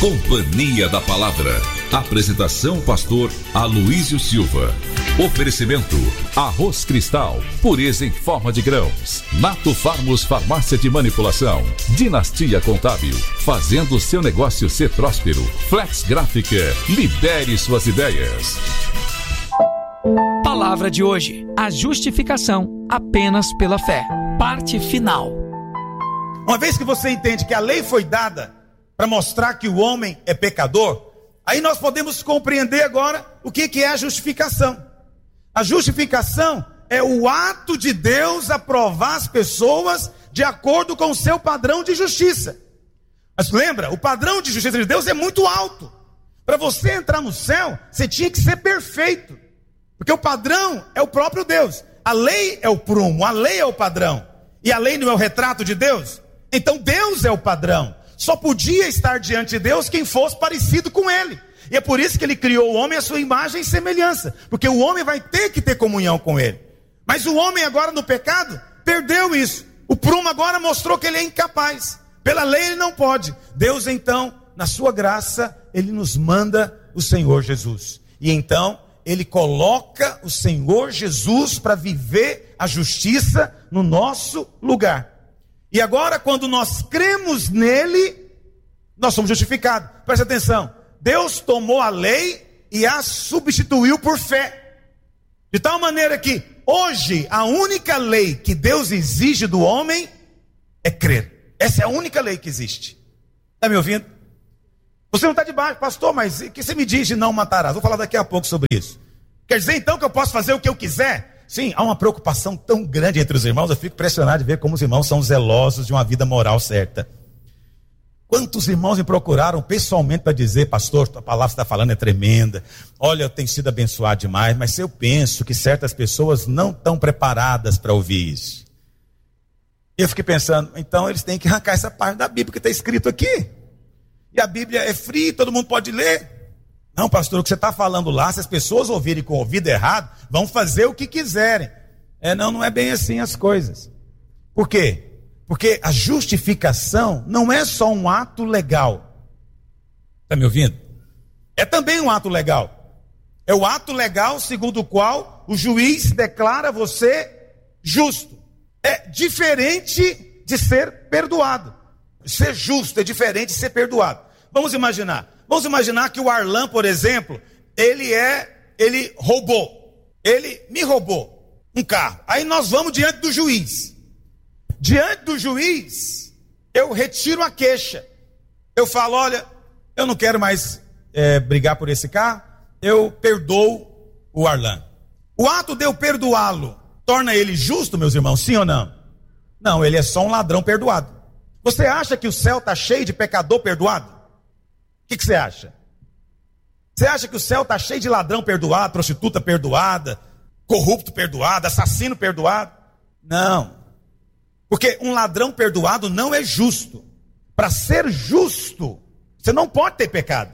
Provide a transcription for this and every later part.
Companhia da Palavra. Apresentação pastor Aloísio Silva. Oferecimento: Arroz Cristal, pureza em forma de grãos. Nato Farmos Farmácia de Manipulação. Dinastia Contábil, fazendo seu negócio ser próspero. Flex Gráfica, libere suas ideias. Palavra de hoje: a justificação apenas pela fé. Parte final. Uma vez que você entende que a lei foi dada para mostrar que o homem é pecador, aí nós podemos compreender agora o que é a justificação. A justificação é o ato de Deus aprovar as pessoas de acordo com o seu padrão de justiça. Mas lembra, o padrão de justiça de Deus é muito alto. Para você entrar no céu, você tinha que ser perfeito. Porque o padrão é o próprio Deus. A lei é o prumo, a lei é o padrão. E a lei não é o retrato de Deus? Então Deus é o padrão. Só podia estar diante de Deus quem fosse parecido com Ele. E é por isso que Ele criou o homem à sua imagem e semelhança. Porque o homem vai ter que ter comunhão com Ele. Mas o homem agora no pecado perdeu isso. O prumo agora mostrou que ele é incapaz. Pela lei ele não pode. Deus então, na sua graça, Ele nos manda o Senhor Jesus. E então Ele coloca o Senhor Jesus para viver a justiça no nosso lugar. E agora, quando nós cremos nele, nós somos justificados. Preste atenção. Deus tomou a lei e a substituiu por fé. De tal maneira que hoje a única lei que Deus exige do homem é crer. Essa é a única lei que existe. Está me ouvindo? Você não está debaixo, pastor, mas o que você me diz de não matarás? Vou falar daqui a pouco sobre isso. Quer dizer então que eu posso fazer o que eu quiser? Sim, há uma preocupação tão grande entre os irmãos. Eu fico impressionado de ver como os irmãos são zelosos de uma vida moral certa. Quantos irmãos me procuraram pessoalmente para dizer: pastor, a palavra que você está falando é tremenda, olha, eu tenho sido abençoado demais, mas eu penso que certas pessoas não estão preparadas para ouvir isso. E eu fiquei pensando, então eles têm que arrancar essa parte da Bíblia que está escrito aqui. E a Bíblia é free, todo mundo pode ler. Não, pastor, o que você está falando lá, se as pessoas ouvirem com o ouvido errado, vão fazer o que quiserem. Não é bem assim as coisas. Por quê? Porque a justificação não é só um ato legal. Está me ouvindo? É também um ato legal. É o ato legal segundo o qual o juiz declara você justo. É diferente de ser perdoado. Ser justo é diferente de ser perdoado. Vamos imaginar que o Arlan, por exemplo, ele roubou. Ele me roubou um carro. Aí nós vamos diante do juiz. Diante do juiz, eu retiro a queixa. Eu falo, olha, eu não quero mais brigar por esse carro. Eu perdoo o Arlan. O ato de eu perdoá-lo torna ele justo, meus irmãos, sim ou não? Não, ele é só um ladrão perdoado. Você acha que o céu está cheio de pecador perdoado? O que você acha? Você acha que o céu está cheio de ladrão perdoado, prostituta perdoada, corrupto perdoado, assassino perdoado? Não. Porque um ladrão perdoado não é justo. Para ser justo, você não pode ter pecado.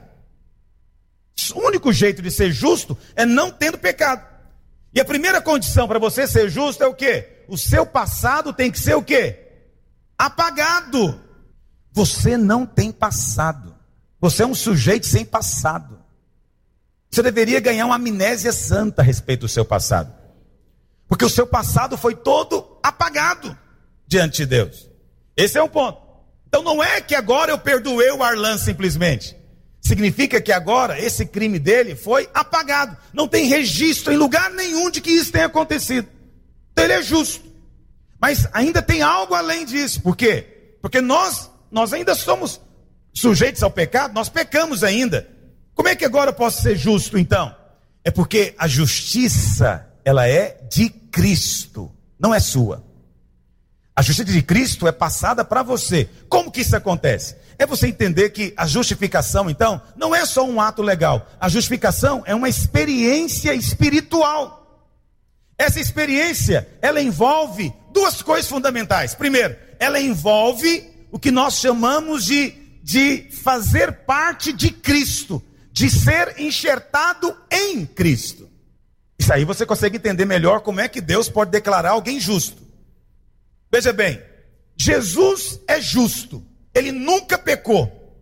O único jeito de ser justo é não tendo pecado. E a primeira condição para você ser justo é o quê? O seu passado tem que ser o quê? Apagado. Você não tem passado. Você é um sujeito sem passado. Você deveria ganhar uma amnésia santa a respeito do seu passado. Porque o seu passado foi todo apagado diante de Deus. Esse é um ponto. Então não é que agora eu perdoei o Arlan simplesmente. Significa que agora esse crime dele foi apagado. Não tem registro em lugar nenhum de que isso tenha acontecido. Então ele é justo. Mas ainda tem algo além disso. Por quê? Porque nós ainda somos sujeitos ao pecado, nós pecamos ainda. Como é que agora eu posso ser justo então? É porque a justiça, ela é de Cristo, não é sua. A justiça de Cristo é passada para você. Como que isso acontece? É você entender que a justificação, então, não é só um ato legal. A justificação é uma experiência espiritual. Essa experiência, ela envolve duas coisas fundamentais. Primeiro, ela envolve o que nós chamamos de fazer parte de Cristo, de ser enxertado em Cristo. Isso aí você consegue entender melhor como é que Deus pode declarar alguém justo. Veja bem, Jesus é justo, ele nunca pecou.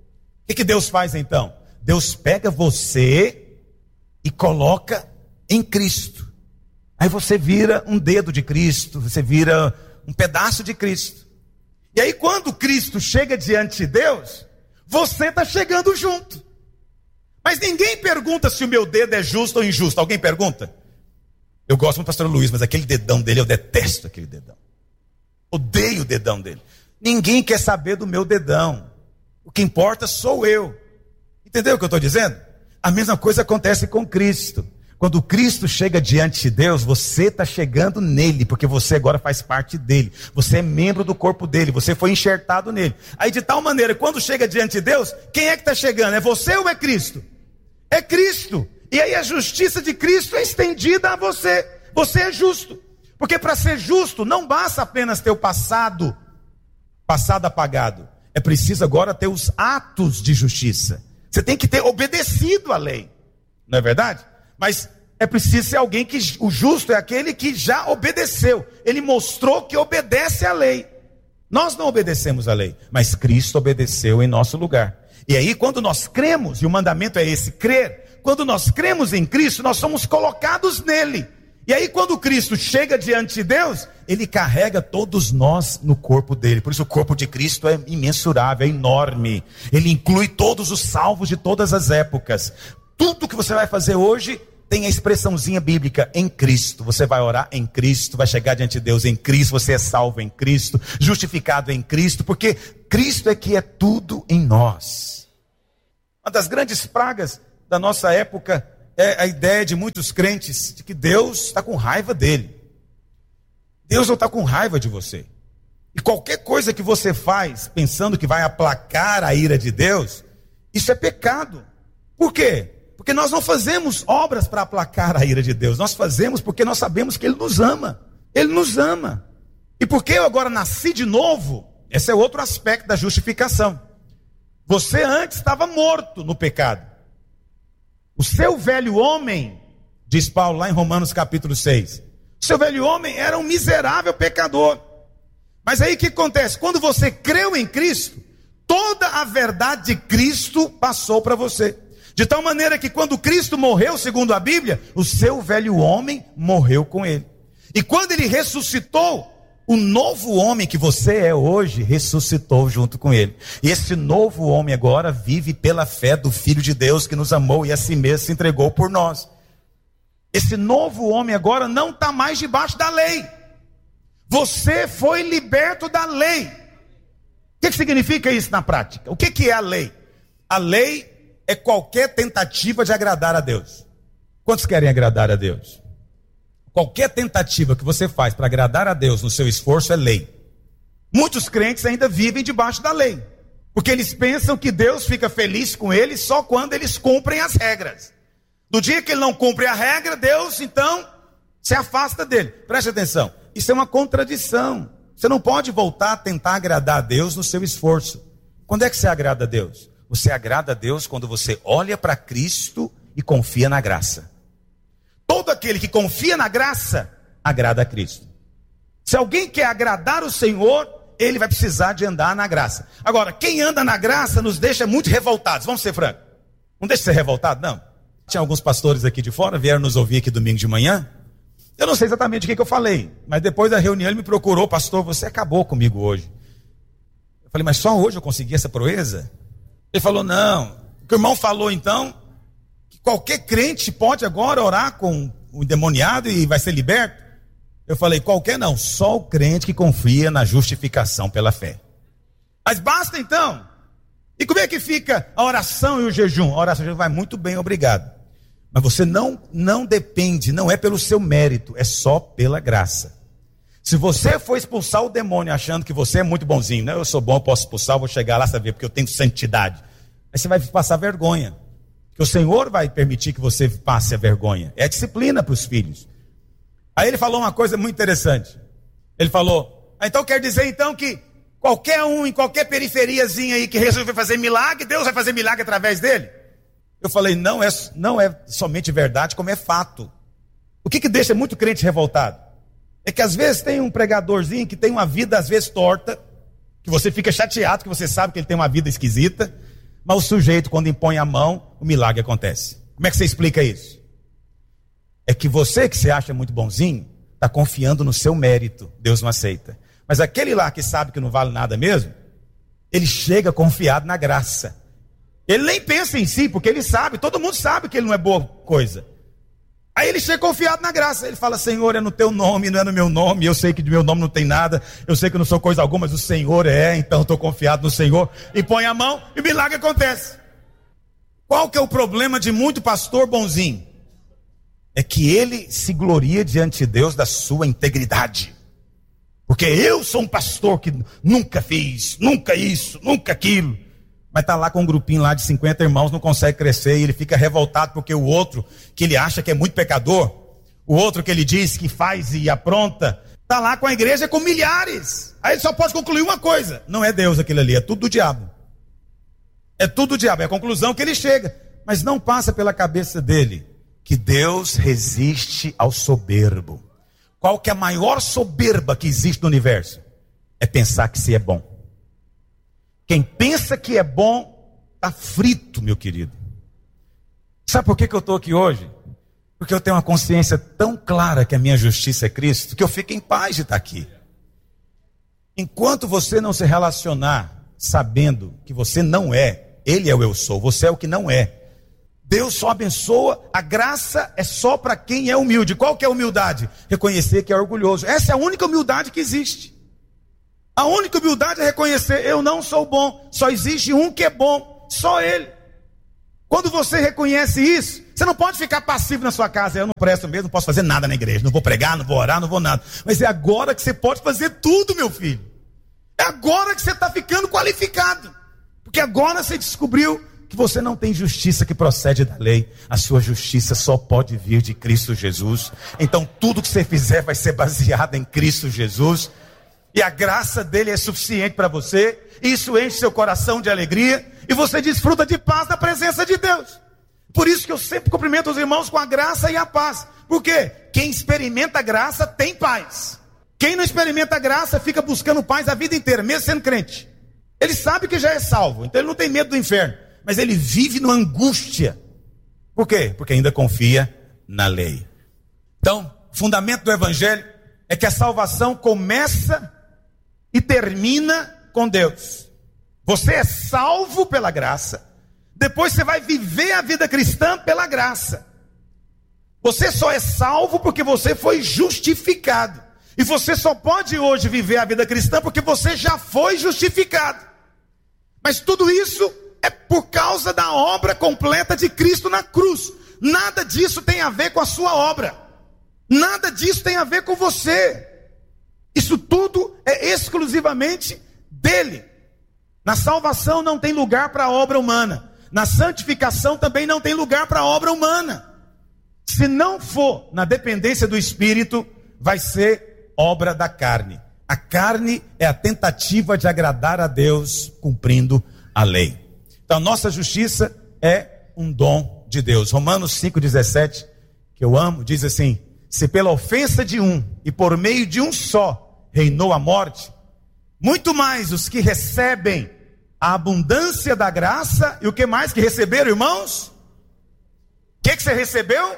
O que Deus faz então? Deus pega você e coloca em Cristo. Aí você vira um dedo de Cristo, você vira um pedaço de Cristo. E aí quando Cristo chega diante de Deus, você está chegando junto. Mas ninguém pergunta se o meu dedo é justo ou injusto. Alguém pergunta? Eu gosto muito do pastor Luiz, mas aquele dedão dele, eu detesto aquele dedão. Odeio o dedão dele. Ninguém quer saber do meu dedão. O que importa sou eu. Entendeu o que eu estou dizendo? A mesma coisa acontece com Cristo. Quando Cristo chega diante de Deus, você está chegando nele, porque você agora faz parte dele. Você é membro do corpo dele, você foi enxertado nele. Aí de tal maneira, quando chega diante de Deus, quem é que está chegando? É você ou é Cristo? É Cristo. E aí a justiça de Cristo é estendida a você. Você é justo. Porque para ser justo, não basta apenas ter o passado apagado. É preciso agora ter os atos de justiça. Você tem que ter obedecido à lei. Não é verdade? Mas é preciso ser alguém que, o justo é aquele que já obedeceu. Ele mostrou que obedece à lei. Nós não obedecemos à lei, mas Cristo obedeceu em nosso lugar. E aí quando nós cremos, e o mandamento é esse, crer. Quando nós cremos em Cristo, nós somos colocados nele. E aí quando Cristo chega diante de Deus, ele carrega todos nós no corpo dele. Por isso o corpo de Cristo é imensurável, é enorme. Ele inclui todos os salvos de todas as épocas. Tudo que você vai fazer hoje tem a expressãozinha bíblica, em Cristo. Você vai orar em Cristo, vai chegar diante de Deus em Cristo, você é salvo em Cristo, justificado em Cristo, porque Cristo é que é tudo em nós. Uma das grandes pragas da nossa época é a ideia de muitos crentes de que Deus está com raiva dele. Deus não está com raiva de você. E qualquer coisa que você faz pensando que vai aplacar a ira de Deus, isso é pecado. Por quê? Porque nós não fazemos obras para aplacar a ira de Deus. Nós fazemos porque nós sabemos que Ele nos ama. Ele nos ama. E porque eu agora nasci de novo, esse é outro aspecto da justificação. Você antes estava morto no pecado. O seu velho homem, diz Paulo lá em Romanos capítulo 6, o seu velho homem era um miserável pecador. Mas aí o que acontece? Quando você creu em Cristo, toda a verdade de Cristo passou para você. De tal maneira que quando Cristo morreu, segundo a Bíblia, o seu velho homem morreu com ele. E quando ele ressuscitou, o novo homem que você é hoje, ressuscitou junto com ele. E esse novo homem agora vive pela fé do Filho de Deus que nos amou e a si mesmo se entregou por nós. Esse novo homem agora não está mais debaixo da lei. Você foi liberto da lei. O que significa isso na prática? O que é a lei? A lei é qualquer tentativa de agradar a Deus. Quantos querem agradar a Deus? Qualquer tentativa que você faz para agradar a Deus no seu esforço é lei. Muitos crentes ainda vivem debaixo da lei, porque eles pensam que Deus fica feliz com eles só quando eles cumprem as regras. Do dia que ele não cumpre a regra, Deus então se afasta dele. Preste atenção, isso é uma contradição. Você não pode voltar a tentar agradar a Deus no seu esforço. Quando é que você agrada a Deus? Você agrada a Deus quando você olha para Cristo e confia na graça. Todo aquele que confia na graça, agrada a Cristo. Se alguém quer agradar o Senhor, ele vai precisar de andar na graça. Agora, quem anda na graça nos deixa muito revoltados. Vamos ser francos. Não deixa de ser revoltado, não. Tinha alguns pastores aqui de fora, vieram nos ouvir aqui domingo de manhã. Eu não sei exatamente o que eu falei, mas depois da reunião ele me procurou, pastor, você acabou comigo hoje. Eu falei, mas só hoje eu consegui essa proeza? Ele falou, não. O que o irmão falou então, que qualquer crente pode agora orar com o endemoniado e vai ser liberto. Eu falei, qualquer não, só o crente que confia na justificação pela fé. Mas basta então. E como é que fica a oração e o jejum? A oração e o jejum vai muito bem, obrigado. Mas você não depende, não é pelo seu mérito, é só pela graça. Se você for expulsar o demônio achando que você é muito bonzinho, né? Eu sou bom, eu posso expulsar, eu vou chegar lá, saber, porque eu tenho santidade. Aí você vai passar vergonha. Porque o Senhor vai permitir que você passe a vergonha. É a disciplina para os filhos. Aí ele falou uma coisa muito interessante. Ele falou, então quer dizer então que qualquer um, em qualquer periferiazinha aí que resolver fazer milagre, Deus vai fazer milagre através dele? Eu falei, não é somente verdade, como é fato. O que deixa muito crente revoltado? É que às vezes tem um pregadorzinho que tem uma vida às vezes torta, que você fica chateado, que você sabe que ele tem uma vida esquisita. Mas o sujeito, quando impõe a mão, o milagre acontece. Como é que você explica isso? É que você, que se acha muito bonzinho, está confiando no seu mérito. Deus não aceita. Mas aquele lá que sabe que não vale nada mesmo, ele chega confiado na graça. Ele nem pensa em si, porque ele sabe, todo mundo sabe que ele não é boa coisa. Aí ele chega confiado na graça. Ele fala: Senhor, é no teu nome, não é no meu nome. Eu sei que do meu nome não tem nada. Eu sei que eu não sou coisa alguma, mas o Senhor é. Então estou confiado no Senhor. E põe a mão e o milagre acontece. Qual que é o problema de muito pastor bonzinho? É que ele se gloria diante de Deus da sua integridade. Porque eu sou um pastor que nunca fiz, nunca isso, nunca aquilo. Mas está lá com um grupinho lá de 50 irmãos, não consegue crescer, e ele fica revoltado porque o outro, que ele acha que é muito pecador, o outro que ele diz que faz e apronta, está lá com a igreja com milhares. Aí ele só pode concluir uma coisa: não é Deus aquilo ali, é tudo do diabo. É tudo do diabo, é a conclusão que ele chega. Mas não passa pela cabeça dele que Deus resiste ao soberbo. Qual que é a maior soberba que existe no universo? É pensar que se é bom. Quem pensa que é bom, está frito, meu querido. Sabe por que eu estou aqui hoje? Porque eu tenho uma consciência tão clara que a minha justiça é Cristo, que eu fico em paz de estar aqui. Enquanto você não se relacionar sabendo que você não é, Ele é o eu sou, você é o que não é. Deus só abençoa, a graça é só para quem é humilde. Qual que é a humildade? Reconhecer que é orgulhoso. Essa é a única humildade que existe. A única humildade é reconhecer: eu não sou bom, só existe um que é bom, só Ele. Quando você reconhece isso, você não pode ficar passivo na sua casa: eu não presto mesmo, não posso fazer nada na igreja, não vou pregar, não vou orar, não vou nada. Mas é agora que você pode fazer tudo, meu filho. É agora que você está ficando qualificado. Porque agora você descobriu que você não tem justiça que procede da lei. A sua justiça só pode vir de Cristo Jesus. Então tudo que você fizer vai ser baseado em Cristo Jesus. E a graça dele é suficiente para você. Isso enche seu coração de alegria. E você desfruta de paz na presença de Deus. Por isso que eu sempre cumprimento os irmãos com a graça e a paz. Por quê? Quem experimenta a graça tem paz. Quem não experimenta a graça fica buscando paz a vida inteira, mesmo sendo crente. Ele sabe que já é salvo, então ele não tem medo do inferno. Mas ele vive numa angústia. Por quê? Porque ainda confia na lei. Então, o fundamento do evangelho é que a salvação começa e termina com Deus. Você é salvo pela graça. Depois você vai viver a vida cristã pela graça. Você só é salvo porque você foi justificado. E você só pode hoje viver a vida cristã porque você já foi justificado. Mas tudo isso é por causa da obra completa de Cristo na cruz. Nada disso tem a ver com a sua obra. Nada disso tem a ver com você. Isso tudo é exclusivamente dele. Na salvação não tem lugar para a obra humana. Na santificação também não tem lugar para a obra humana. Se não for na dependência do Espírito, vai ser obra da carne. A carne é a tentativa de agradar a Deus cumprindo a lei. Então, nossa justiça é um dom de Deus. Romanos 5,17, que eu amo, diz assim: se pela ofensa de um e por meio de um só reinou a morte, muito mais os que recebem a abundância da graça. E o que mais que receberam, irmãos? O que você recebeu?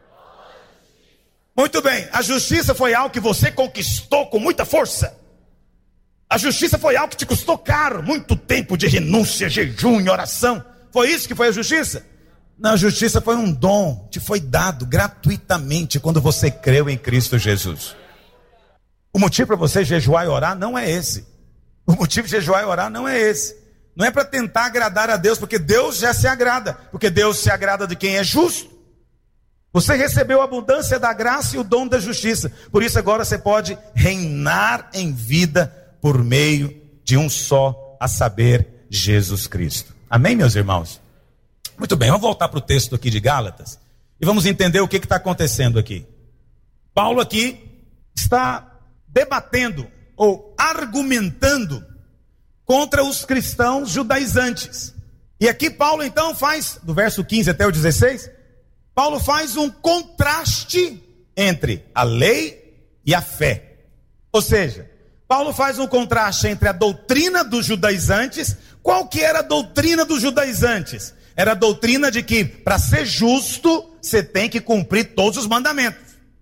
Muito bem, a justiça foi algo que você conquistou com muita força. A justiça foi algo que te custou caro, muito tempo de renúncia, jejum e oração. Foi isso que foi a justiça? Não, a justiça foi um dom, te foi dado gratuitamente quando você creu em Cristo Jesus. O motivo para você jejuar e orar não é esse. O motivo de jejuar e orar não é esse. Não é para tentar agradar a Deus, porque Deus já se agrada. Porque Deus se agrada de quem é justo. Você recebeu a abundância da graça e o dom da justiça. Por isso agora você pode reinar em vida por meio de um só, a saber, Jesus Cristo. Amém, meus irmãos? Muito bem, vamos voltar para o texto aqui de Gálatas. E vamos entender o que está acontecendo aqui. Paulo aqui está debatendo ou argumentando contra os cristãos judaizantes. E aqui Paulo então faz, do verso 15 até o 16, Paulo faz um contraste entre a lei e a fé. Ou seja, Paulo faz um contraste entre a doutrina dos judaizantes Qual que era a doutrina dos judaizantes? Era a doutrina de que para ser justo, você tem que cumprir todos os mandamentos.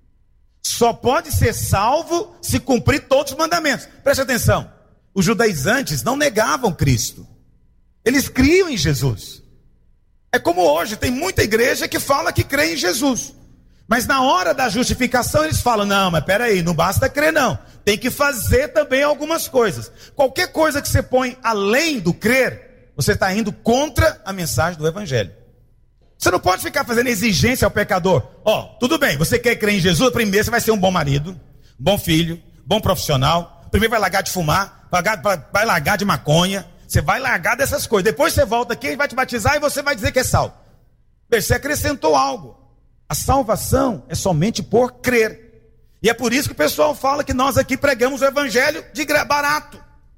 Só pode ser salvo se cumprir todos os mandamentos. Preste atenção, os judaizantes não negavam Cristo. Eles criam em Jesus. É como hoje, tem muita igreja que fala que crê em Jesus. Mas na hora da justificação eles falam, não, mas peraí, não basta crer não. Tem que fazer também algumas coisas. Qualquer coisa que você põe além do crer, você está indo contra a mensagem do Evangelho. Você não pode ficar fazendo exigência ao pecador. Tudo bem, você quer crer em Jesus, primeiro você vai ser um bom marido, bom filho, bom profissional. Primeiro vai largar de fumar, vai largar de maconha. Você vai largar dessas coisas. Depois você volta aqui e vai te batizar e você vai dizer que é salvo. Você acrescentou algo. A salvação é somente por crer. E é por isso que o pessoal fala que nós aqui pregamos o evangelho de barato.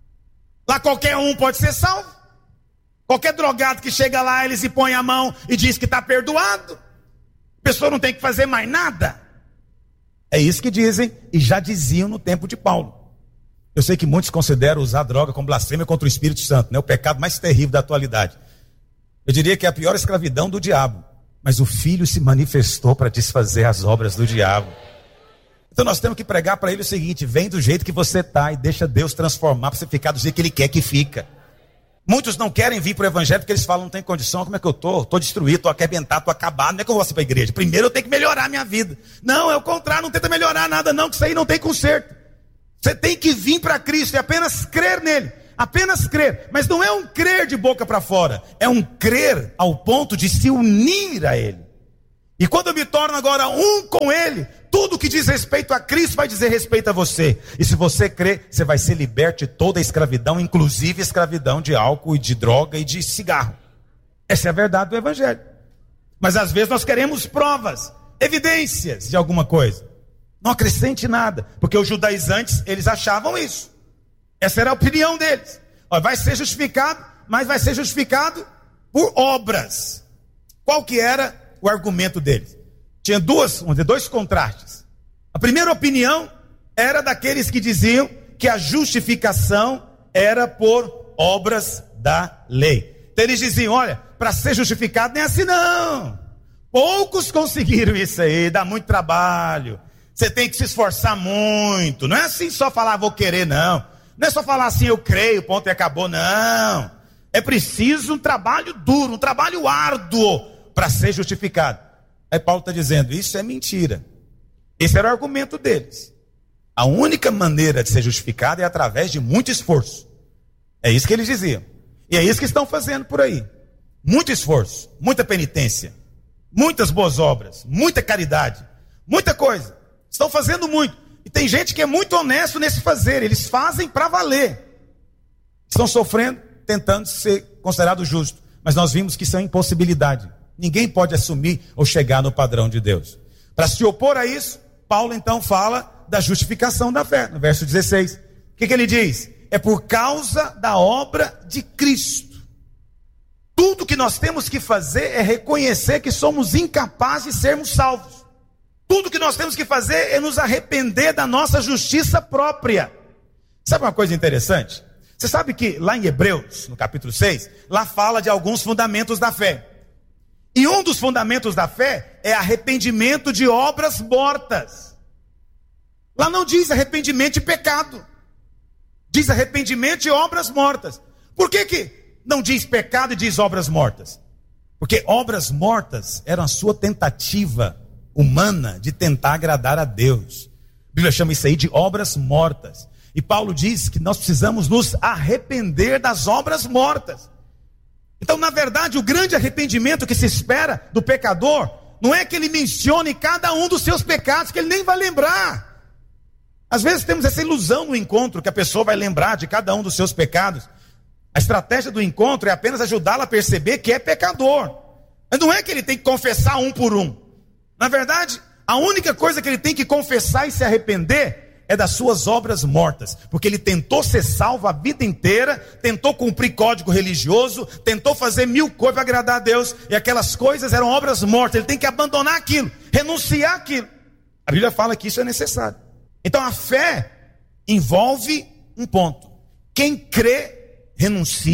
Lá qualquer um pode ser salvo. Qualquer drogado que chega lá, ele se põe a mão e diz que está perdoado. A pessoa não tem que fazer mais nada. É isso que dizem e já diziam no tempo de Paulo. Eu sei que muitos consideram usar droga como blasfêmia contra o Espírito Santo, né? O pecado mais terrível da atualidade. Eu diria que é a pior escravidão do diabo. Mas o Filho se manifestou para desfazer as obras do diabo. Então nós temos que pregar para ele o seguinte: vem do jeito que você está e deixa Deus transformar para você ficar do jeito que ele quer que fica. Muitos não querem vir para o evangelho porque eles falam, não tem condição, como é que eu estou? Estou destruído, estou arrebentado, estou acabado, não é que eu vou para a igreja. Primeiro eu tenho que melhorar a minha vida. Não, é o contrário, não tenta melhorar nada não, que isso aí não tem conserto. Você tem que vir para Cristo e apenas crer nele. Apenas crer, mas não é um crer de boca para fora, é um crer ao ponto de se unir a ele. E quando eu me torno agora um com ele, tudo que diz respeito a Cristo vai dizer respeito a você. E se você crer, você vai ser liberto de toda a escravidão, inclusive a escravidão de álcool e de droga e de cigarro. Essa é a verdade do evangelho. Mas às vezes nós queremos provas, evidências de alguma coisa. Não acrescente nada, porque os judaizantes, eles achavam isso. Essa era a opinião deles. Vai ser justificado, mas vai ser justificado por obras. Qual que era o argumento deles? Tinha dois contrastes. A primeira opinião era daqueles que diziam que a justificação era por obras da lei. Então eles diziam, olha, para ser justificado não é assim não. Poucos conseguiram isso aí, dá muito trabalho. Você tem que se esforçar muito. Não é assim só falar, vou querer, não. Não é só falar assim, eu creio, ponto e acabou, não. É preciso um trabalho duro, um trabalho árduo para ser justificado. Aí Paulo está dizendo, isso é mentira. Esse era o argumento deles. A única maneira de ser justificado é através de muito esforço. É isso que eles diziam. E é isso que estão fazendo por aí. Muito esforço, muita penitência, muitas boas obras, muita caridade, muita coisa. Estão fazendo muito. E tem gente que é muito honesto nesse fazer. Eles fazem para valer. Estão sofrendo, tentando ser considerados justos. Mas nós vimos que isso é uma impossibilidade. Ninguém pode assumir ou chegar no padrão de Deus. Para se opor a isso, Paulo então fala da justificação da fé. No verso 16. O que ele diz? É por causa da obra de Cristo. Tudo que nós temos que fazer é reconhecer que somos incapazes de sermos salvos. Tudo que nós temos que fazer é nos arrepender da nossa justiça própria. Sabe uma coisa interessante? Você sabe que lá em Hebreus, no capítulo 6, lá fala de alguns fundamentos da fé. E um dos fundamentos da fé é arrependimento de obras mortas. Lá não diz arrependimento de pecado. Diz arrependimento de obras mortas. Por que não diz pecado e diz obras mortas? Porque obras mortas eram a sua tentativa humana de tentar agradar a Deus. A Bíblia chama isso aí de obras mortas. E Paulo diz que nós precisamos nos arrepender das obras mortas. Então, na verdade, o grande arrependimento que se espera do pecador não é que ele mencione cada um dos seus pecados, que ele nem vai lembrar. Às vezes temos essa ilusão no encontro, que a pessoa vai lembrar de cada um dos seus pecados. A estratégia do encontro é apenas ajudá-la a perceber que é pecador. Mas não é que ele tem que confessar um por um. Na verdade, a única coisa que ele tem que confessar e se arrepender é das suas obras mortas, porque ele tentou ser salvo a vida inteira, tentou cumprir código religioso, tentou fazer 1000 coisas para agradar a Deus, e aquelas coisas eram obras mortas. Ele tem que abandonar aquilo, renunciar aquilo. A Bíblia fala que isso é necessário. Então a fé envolve um ponto: quem crê renuncia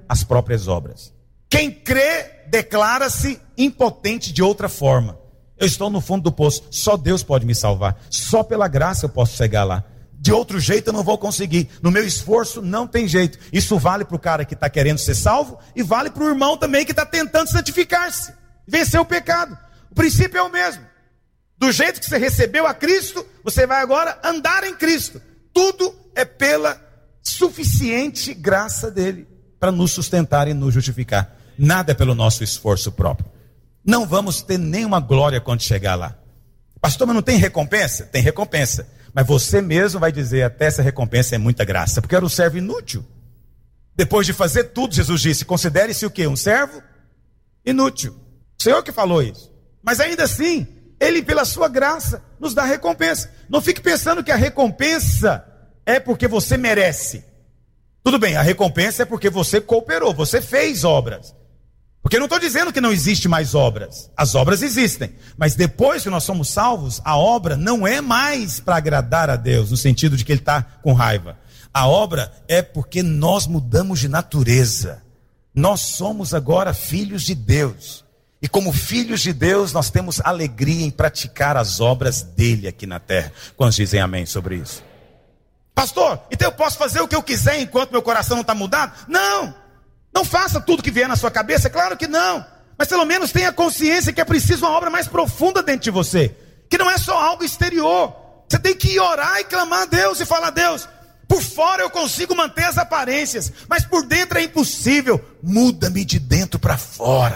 as próprias obras. Quem crê declara-se impotente de outra forma. Eu estou no fundo do poço, só Deus pode me salvar, só pela graça eu posso chegar lá. De outro jeito eu não vou conseguir, no meu esforço não tem jeito. Isso vale para o cara que está querendo ser salvo e vale para o irmão também que está tentando santificar-se, vencer o pecado. O princípio é o mesmo. Do jeito que você recebeu a Cristo, você vai agora andar em Cristo. Tudo é pela suficiente graça dele para nos sustentar e nos justificar. Nada é pelo nosso esforço próprio. Não vamos ter nenhuma glória quando chegar lá. Pastor, mas não tem recompensa? Tem recompensa. Mas você mesmo vai dizer, até essa recompensa é muita graça, porque era um servo inútil. Depois de fazer tudo, Jesus disse, considere-se o quê? Um servo inútil. O Senhor que falou isso. Mas ainda assim, Ele, pela sua graça, nos dá recompensa. Não fique pensando que a recompensa é porque você merece. Tudo bem, a recompensa é porque você cooperou, você fez obras. Porque eu não estou dizendo que não existe mais obras. As obras existem. Mas depois que nós somos salvos, a obra não é mais para agradar a Deus, no sentido de que Ele está com raiva. A obra é porque nós mudamos de natureza. Nós somos agora filhos de Deus. E como filhos de Deus, nós temos alegria em praticar as obras dele aqui na terra. Quantos dizem amém sobre isso? Pastor, então eu posso fazer o que eu quiser enquanto meu coração não está mudado? Não! Não faça tudo que vier na sua cabeça, claro que não. Mas pelo menos tenha consciência que é preciso uma obra mais profunda dentro de você. Que não é só algo exterior. Você tem que ir orar e clamar a Deus e falar, Deus, por fora eu consigo manter as aparências, mas por dentro é impossível. Muda-me de dentro para fora.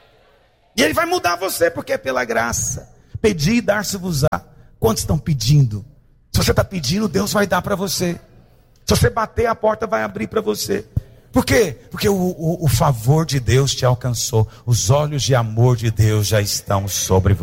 E Ele vai mudar você, porque é pela graça. Pedi e dar-se-vos-á. Quantos estão pedindo? Se você está pedindo, Deus vai dar para você. Se você bater, a porta vai abrir para você. Por quê? Porque o favor de Deus te alcançou. Os olhos de amor de Deus já estão sobre você.